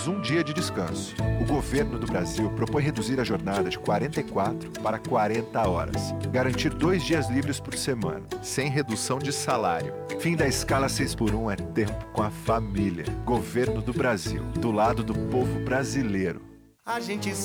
menos um dia de descanso. O governo do Brasil propõe reduzir a jornada de 44 para 40 horas. Garantir 2 dias livres por semana, sem redução de salário. Fim da escala 6x1 é tempo com a família. Governo do Brasil, do lado do povo brasileiro. A gente